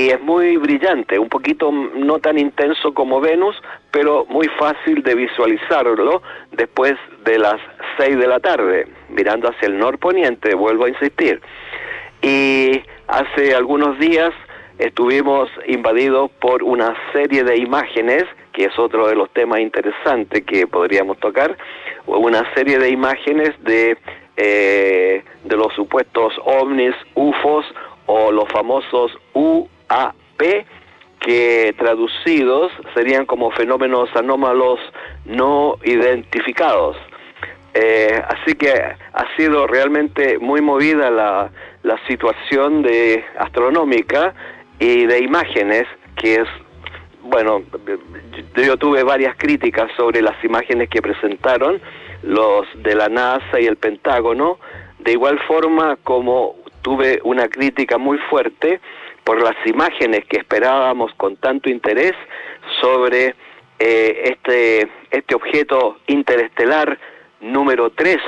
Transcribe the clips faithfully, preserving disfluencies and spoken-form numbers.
y es muy brillante, un poquito no tan intenso como Venus, pero muy fácil de visualizarlo después de las seis de la tarde, mirando hacia el norponiente, vuelvo a insistir. Y hace algunos días estuvimos invadidos por una serie de imágenes, que es otro de los temas interesantes que podríamos tocar, una serie de imágenes de, eh, de los supuestos ovnis, U F Os, o los famosos U A P, que traducidos serían como fenómenos anómalos no identificados. Eh, así que ha sido realmente muy movida la, la situación de astronómica y de imágenes, que es, bueno, yo tuve varias críticas sobre las imágenes que presentaron los de la NASA y el Pentágono, de igual forma como tuve una crítica muy fuerte por las imágenes que esperábamos con tanto interés sobre eh, este, este objeto interestelar número tres,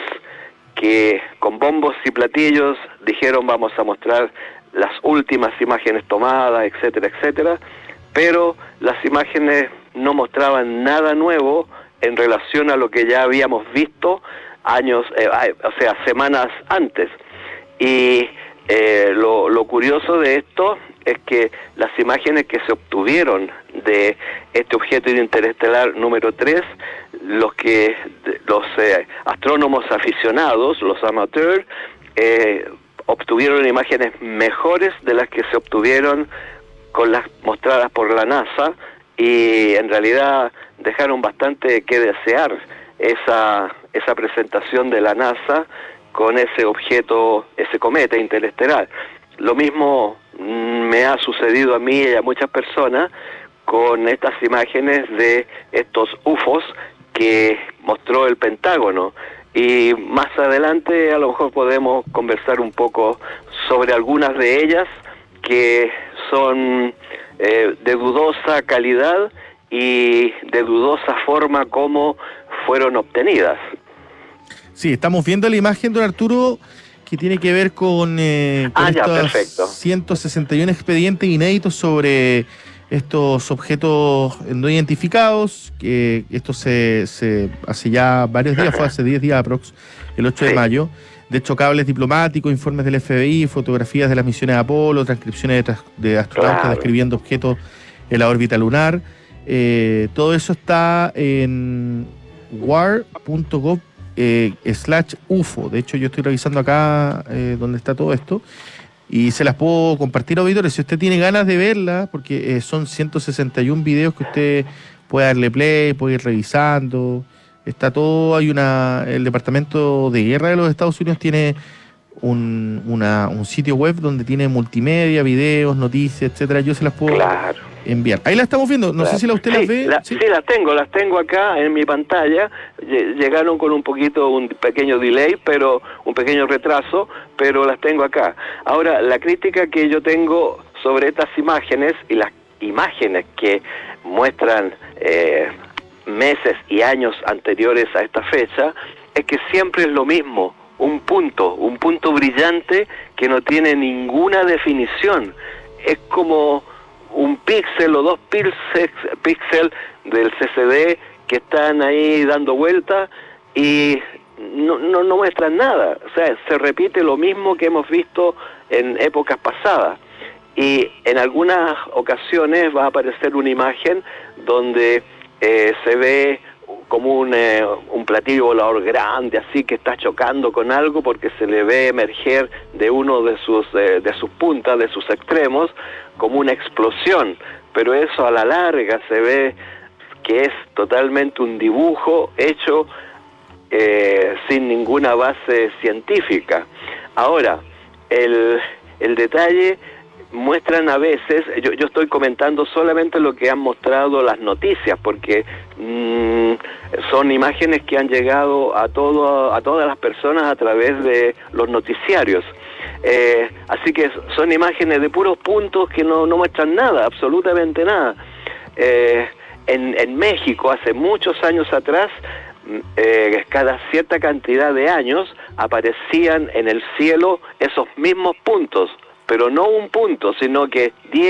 que con bombos y platillos dijeron vamos a mostrar las últimas imágenes tomadas, etcétera, etcétera, pero las imágenes no mostraban nada nuevo en relación a lo que ya habíamos visto años, eh, o sea, semanas antes. Y eh, lo, lo curioso de esto es que las imágenes que se obtuvieron de este objeto interestelar número tres, los que los eh, astrónomos aficionados, los amateurs, eh, obtuvieron imágenes mejores de las que se obtuvieron con las mostradas por la NASA, y en realidad dejaron bastante que desear esa esa presentación de la NASA con ese objeto, ese cometa interestelar. Lo mismo me ha sucedido a mí y a muchas personas con estas imágenes de estos U F Os que mostró el Pentágono. Y más adelante a lo mejor podemos conversar un poco sobre algunas de ellas que son eh, de dudosa calidad y de dudosa forma como fueron obtenidas. Sí, estamos viendo la imagen, don Arturo, que tiene que ver con, eh, con ah, ya, estos perfecto. ciento sesenta y uno expedientes inéditos sobre estos objetos no identificados, que esto se, se hace ya varios días, fue hace diez días aprox, el ocho de mayo. De hecho, cables diplomáticos, informes del F B I, fotografías de las misiones Apolo, transcripciones de, de astronautas claro. describiendo objetos en la órbita lunar. Eh, todo eso está en war punto gov eh, slash U F O. De hecho, yo estoy revisando acá eh, donde está todo esto y se las puedo compartir a auditores. Si usted tiene ganas de verla, porque eh, son ciento sesenta y uno videos que usted puede darle play, puede ir revisando. Está todo, hay una, el Departamento de Guerra de los Estados Unidos tiene un, una, un sitio web donde tiene multimedia, videos, noticias, etcétera. Yo se las puedo claro. enviar. Ahí la estamos viendo, no claro. sé si la usted sí, las ve. La, ¿sí? sí, las tengo, las tengo acá en mi pantalla. Llegaron con un poquito, un pequeño delay, pero un pequeño retraso, pero las tengo acá. Ahora, la crítica que yo tengo sobre estas imágenes y las imágenes que muestran eh, meses y años anteriores a esta fecha, es que siempre es lo mismo, un punto, un punto brillante que no tiene ninguna definición. Es como un píxel o dos píxeles del C C D que están ahí dando vueltas y no, no, no muestran nada. O sea, se repite lo mismo que hemos visto en épocas pasadas. Y en algunas ocasiones va a aparecer una imagen donde eh, se ve como un, eh, un platillo volador grande, así que está chocando con algo porque se le ve emerger de uno de sus, eh, de sus puntas, de sus extremos, como una explosión. Pero eso a la larga se ve que es totalmente un dibujo hecho eh, sin ninguna base científica. Ahora, el, el detalle... muestran a veces, yo, yo estoy comentando solamente lo que han mostrado las noticias, porque mmm, son imágenes que han llegado a todo, a todas las personas a través de los noticiarios. Eh, así que son imágenes de puros puntos que no, no muestran nada, absolutamente nada. Eh, en, en México, hace muchos años atrás, eh, cada cierta cantidad de años, aparecían en el cielo esos mismos puntos, pero no un punto, sino que diez